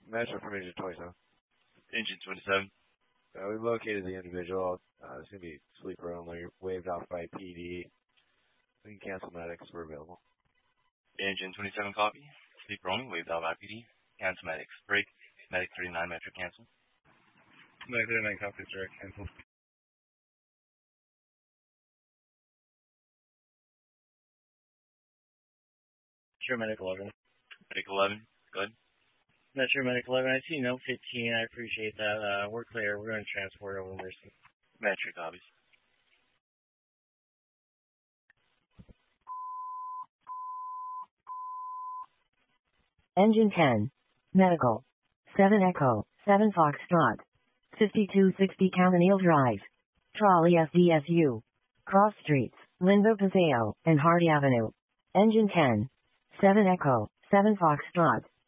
Metro Information 27. Engine 27. We located the individual. It's going to be sleeper only, waived off by PD. We can cancel medics if we're available. Engine 27 copy. Sleeper only, waived off by PD. Cancel medics. Break. Medic 39, Metro cancel. Medic 39 copy, direct cancel. Metro Medic 11. Medic 11, good. Metro Medic 11, I see note 15. I appreciate that. We're clear. We're going to transport over Mercy. Metro copies. Engine 10. Medical. 7 Echo. 7 Foxtrot. 5260 Campanile Drive. Trolley SDSU. Cross Streets, Linvo Paseo, and Hardy Avenue. Engine 10. 7 Echo. 7 Foxtrot.